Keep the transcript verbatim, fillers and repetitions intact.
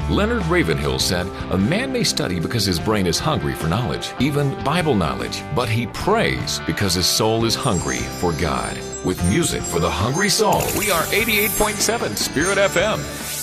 Leonard Ravenhill said, "A man may study because his brain is hungry for knowledge, even Bible knowledge, but he prays because his soul is hungry for God." With music for the hungry soul, we are eighty-eight point seven Spirit F M.